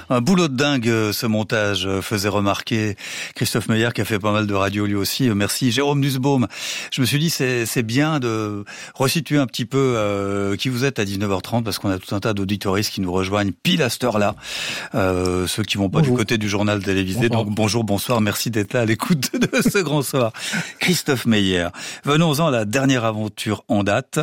Un boulot de dingue, ce montage, faisait remarquer Christophe Meyer, qui a fait pas mal de radio lui aussi. Merci. Jérôme Nussbaum. Je me suis dit, c'est bien de resituer un petit peu qui vous êtes à 19h30, parce qu'on a tout un tas d'auditoristes qui nous rejoignent pile à cette heure-là. Ceux qui vont pas du côté du journal télévisé. Donc bonjour, bonsoir, merci d'être là à l'écoute de ce grand soir. Christophe Meyer. Venons-en à la dernière aventure en date.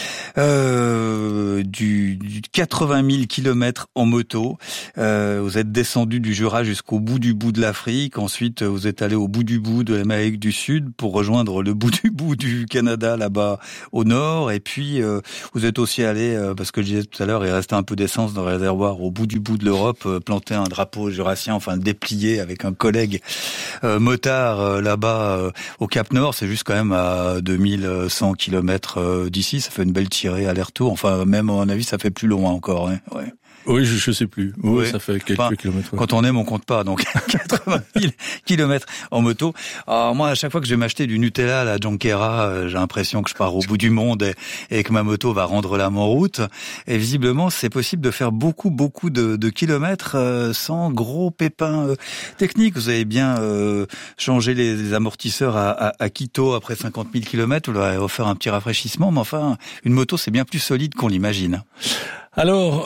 Du 80 000 kilomètres en moto. Vous êtes descendu du Jura jusqu'au bout de l'Afrique. Ensuite, vous êtes allé au bout de l'Amérique du Sud pour rejoindre le bout du Canada, là-bas au nord. Et puis, vous êtes aussi allé, parce que je disais tout à l'heure, il restait un peu d'essence dans le réservoir, au bout de l'Europe, planter un drapeau jurassien, enfin le déplier avec un collègue motard là-bas au Cap Nord. C'est juste quand même à 2100 kilomètres d'ici. Ça fait une belle tirée aller-retour. Enfin, même à mon avis, ça fait plus loin encore. Hein. Ouais. Oui, je sais plus. Oui, ça fait quelques kilomètres. Ouais. Quand on aime, on compte pas. Donc 80 000 kilomètres en moto. Alors moi, à chaque fois que je vais m'acheter du Nutella à la Jonquera, j'ai l'impression que je pars au bout du monde et que ma moto va rendre l'âme en route. Et visiblement, c'est possible de faire beaucoup de kilomètres sans gros pépins techniques. Vous avez bien changé les amortisseurs à Quito après 50 000 kilomètres. Vous leur avez offert un petit rafraîchissement. Mais enfin, une moto, c'est bien plus solide qu'on l'imagine. Alors,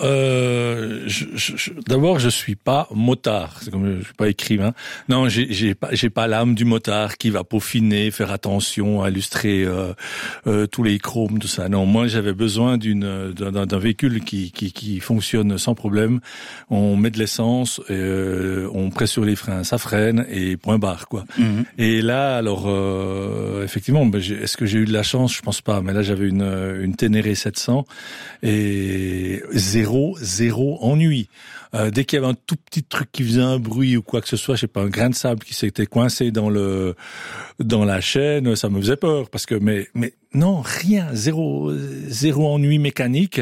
d'abord, je suis pas motard. C'est comme je suis pas écrivain. Non, j'ai pas l'âme du motard qui va peaufiner, faire attention, à illustrer tous les chromes, tout ça. Non, moi, j'avais besoin d'un véhicule qui fonctionne sans problème. On met de l'essence, on presse sur les freins, ça freine et point barre, quoi. Mm-hmm. Et là, alors, effectivement, est-ce que j'ai eu de la chance? Je pense pas. Mais là, j'avais une Ténéré 700 et zéro ennui. Dès qu'il y avait un tout petit truc qui faisait un bruit ou quoi que ce soit, je sais pas, un grain de sable qui s'était coincé dans la chaîne, ça me faisait peur parce que mais non, rien, zéro ennui mécanique.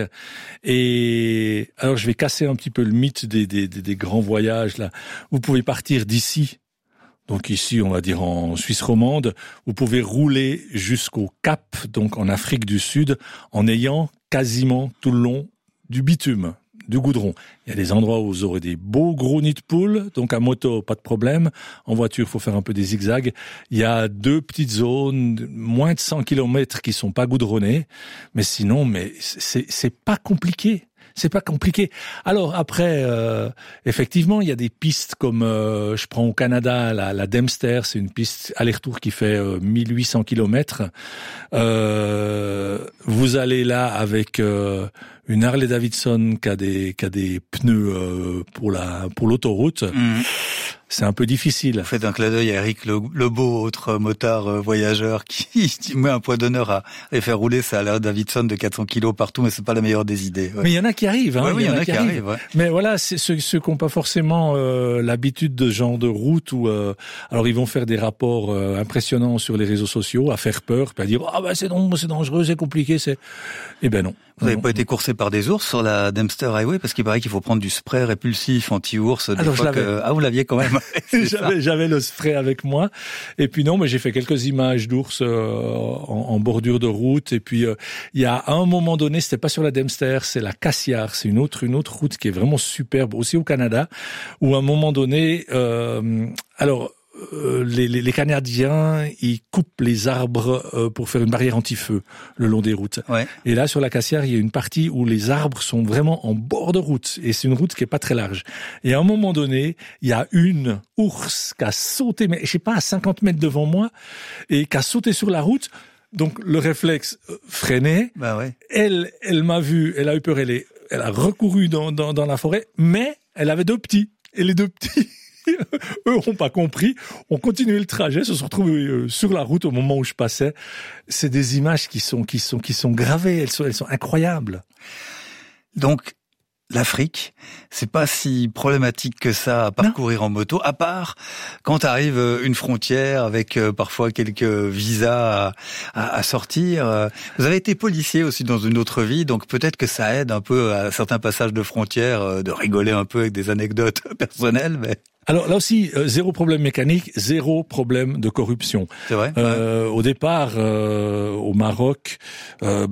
Et alors je vais casser un petit peu le mythe des grands voyages là. Vous pouvez partir d'ici. Donc ici, on va dire en Suisse romande, vous pouvez rouler jusqu'au Cap, donc en Afrique du Sud, en ayant quasiment tout le long du bitume, du goudron. Il y a des endroits où vous aurez des beaux gros nids de poules, donc à moto, pas de problème. En voiture, il faut faire un peu des zigzags. Il y a 2 petites zones, moins de 100 km qui sont pas goudronnées, mais sinon, c'est pas compliqué. C'est pas compliqué. Alors après, effectivement, il y a des pistes comme je prends au Canada la Dempster, c'est une piste aller-retour qui fait 1800 km. Vous allez là avec une Harley Davidson qui a des pneus pour l'autoroute. Mmh. C'est un peu difficile. Vous faites un clin d'œil à Eric Lebeau, autre motard voyageur qui met un point d'honneur à les faire rouler sa Harley Davidson de 400 kilos partout, mais c'est pas la meilleure des idées. Ouais. Mais il y en a qui arrivent, hein. Oui, il y en a qui arrivent. Ouais. Mais voilà, c'est ceux qui n'ont pas forcément l'habitude de ce genre de route où alors ils vont faire des rapports impressionnants sur les réseaux sociaux, à faire peur, puis à dire c'est dangereux, c'est compliqué, Eh ben non. Vous n'avez pas été coursé par des ours sur la Dempster Highway parce qu'il paraît qu'il faut prendre du spray répulsif anti-ours. Alors vous l'aviez quand même. J'avais le spray avec moi. Et puis non, mais j'ai fait quelques images d'ours en bordure de route. Et puis il y a un moment donné, c'était pas sur la Dempster, c'est la Cassiar, c'est une autre route qui est vraiment superbe aussi au Canada, où à un moment donné, les Canadiens, ils coupent les arbres pour faire une barrière anti-feu le long des routes. Ouais. Et là, sur la Cassiar, il y a une partie où les arbres sont vraiment en bord de route. Et c'est une route qui est pas très large. Et à un moment donné, il y a une ours qui a sauté, mais je sais pas, à 50 mètres devant moi, et qui a sauté sur la route. Donc, le réflexe freiner. Bah ouais. Elle m'a vu, elle a eu peur, elle a recouru dans la forêt, mais elle avait 2 petits. Et les 2 petits, eux n'ont pas compris, ont continué le trajet, se sont retrouvés sur la route au moment où je passais. C'est des images qui sont gravées, elles sont incroyables. Donc, l'Afrique, c'est pas si problématique que ça à parcourir en moto, à part quand arrive une frontière avec parfois quelques visas à sortir. Vous avez été policier aussi dans une autre vie, donc peut-être que ça aide un peu à certains passages de frontières de rigoler un peu avec des anecdotes personnelles, mais... Alors là aussi, 0 problème mécanique, 0 problème de corruption. C'est vrai. Au départ, au Maroc,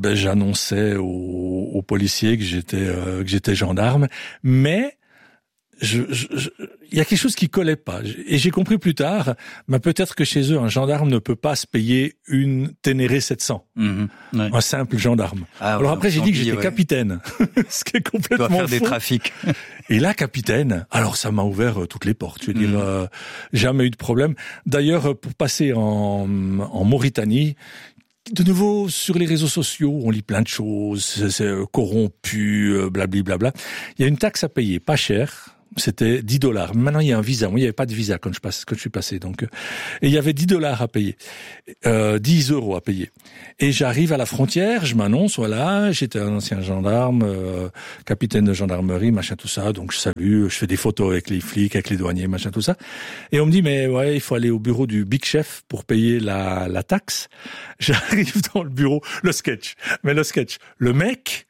j'annonçais aux policiers que j'étais gendarme, mais il y a quelque chose qui collait pas. Et j'ai compris plus tard, peut-être que chez eux, un gendarme ne peut pas se payer une Ténéré 700. Ouais. Un simple gendarme. Alors après, j'ai dit que j'étais capitaine. Ce qui est complètement faux. Tu dois faire des trafics. Et là, capitaine, alors ça m'a ouvert toutes les portes. Je veux dire, jamais eu de problème. D'ailleurs, pour passer en Mauritanie, de nouveau, sur les réseaux sociaux, on lit plein de choses, c'est corrompu, blablabla. Il y a une taxe à payer, pas cher. C'était $10. Maintenant, il y a un visa. Moi, il n'y avait pas de visa quand je suis passé. Donc, et il y avait $10 à payer, 10 € à payer. Et j'arrive à la frontière, je m'annonce, voilà, j'étais un ancien gendarme, capitaine de gendarmerie, machin, tout ça. Donc, je salue, je fais des photos avec les flics, avec les douaniers, machin, tout ça. Et on me dit, mais ouais, il faut aller au bureau du Big Chef pour payer la taxe. J'arrive dans le bureau, le sketch. Le mec,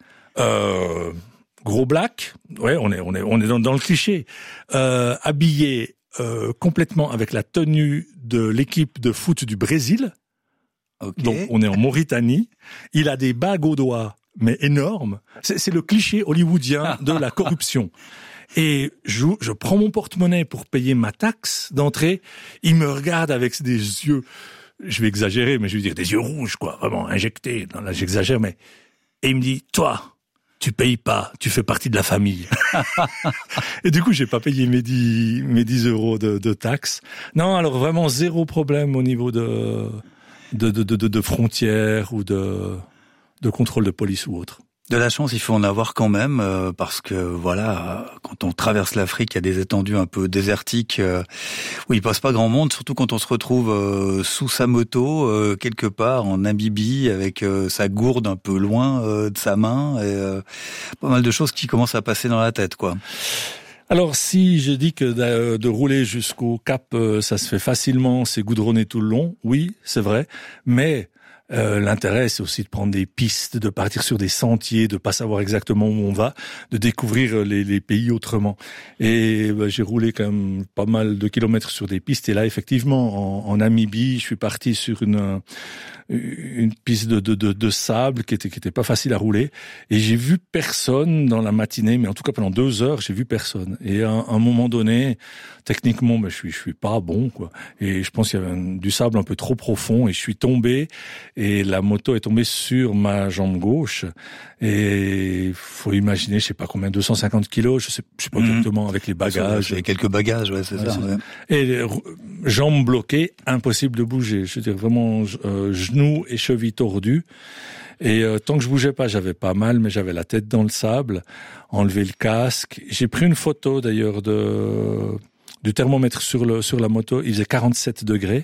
gros black, ouais, on est dans le cliché, habillé complètement avec la tenue de l'équipe de foot du Brésil. Okay. Donc on est en Mauritanie. Il a des bagues aux doigts, mais énormes. C'est le cliché hollywoodien de la corruption. Et je prends mon porte-monnaie pour payer ma taxe d'entrée. Il me regarde avec des yeux, je vais exagérer, mais je veux dire des yeux rouges, quoi, vraiment injectés. Non, là, j'exagère, mais et il me dit, toi, tu payes pas, tu fais partie de la famille. Et du coup, j'ai pas payé mes 10 € de taxes. Non, alors vraiment zéro problème au niveau de frontières ou de contrôle de police ou autre. De la chance, il faut en avoir quand même, parce que voilà, quand on traverse l'Afrique, il y a des étendues un peu désertiques où il passe pas grand monde, surtout quand on se retrouve sous sa moto, quelque part en Namibie, avec sa gourde un peu loin de sa main, et pas mal de choses qui commencent à passer dans la tête, quoi. Alors, si je dis que de rouler jusqu'au Cap, ça se fait facilement, c'est goudronné tout le long, oui, c'est vrai, mais l'intérêt, c'est aussi de prendre des pistes, de partir sur des sentiers, de pas savoir exactement où on va, de découvrir les pays autrement. Et j'ai roulé quand même pas mal de kilomètres sur des pistes. Et là, effectivement, en Namibie, je suis parti sur une piste de sable qui était pas facile à rouler. Et j'ai vu personne dans la matinée, mais en tout cas pendant 2 heures, j'ai vu personne. Et à un moment donné, techniquement, je suis pas bon, quoi. Et je pense qu'il y avait du sable un peu trop profond et je suis tombé. Et la moto est tombée sur ma jambe gauche. Et faut imaginer, je sais pas combien, 250 kilos, je sais pas exactement, avec les bagages. Et quelques bagages, ouais, c'est ça. Ouais. Et jambes bloquées, impossible de bouger. Je veux dire, vraiment, genoux et chevilles tordus. Et tant que je bougeais pas, j'avais pas mal, mais j'avais la tête dans le sable, enlevé le casque. J'ai pris une photo d'ailleurs du thermomètre sur la moto, il faisait 47 degrés.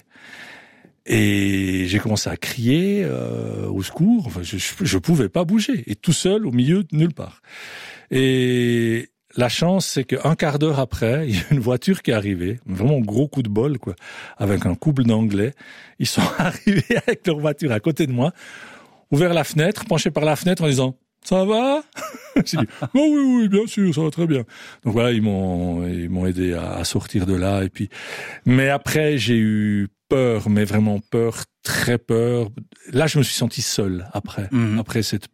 Et j'ai commencé à crier au secours. Enfin, je pouvais pas bouger, et tout seul au milieu de nulle part. Et la chance, c'est qu'un quart d'heure après, il y a une voiture qui est arrivée, vraiment gros coup de bol, quoi, avec un couple d'Anglais. Ils sont arrivés avec leur voiture à côté de moi, ouvert la fenêtre, penché par la fenêtre en disant « Ça va ?» J'ai dit « Oh oui, bien sûr, ça va très bien. » Donc voilà, ils m'ont aidé à sortir de là. Et puis, mais après, j'ai eu peur, mais vraiment peur, très peur. Là, je me suis senti seul après cette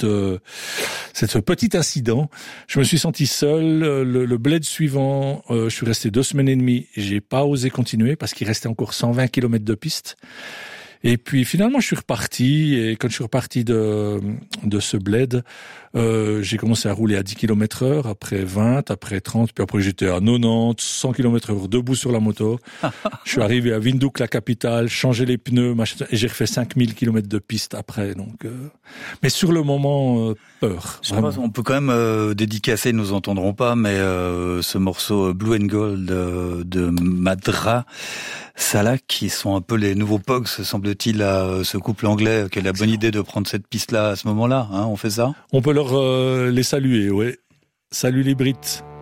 petit incident. Je me suis senti seul. Le bled suivant, je suis resté 2 semaines et demie. J'ai pas osé continuer parce qu'il restait encore 120 km de piste. Et puis finalement, je suis reparti. Et quand je suis reparti de ce bled, j'ai commencé à rouler à 10 km/h, après 20, après 30, puis après j'étais à 90, 100 km/h debout sur la moto. Je suis arrivé à Windhoek, la capitale, changé les pneus, machin, et j'ai refait 5000 km de piste après. Donc, mais sur le moment, peur. Je pense on peut quand même dédicacer, ils nous entendront pas, mais ce morceau Blue and Gold de Madra Salah, qui sont un peu les nouveaux Pogs, semble-t-il, à ce couple anglais qui a la bonne idée de prendre cette piste-là à ce moment-là. Hein, on fait ça ? On peut leur les saluer, ouais. Salut les Brits.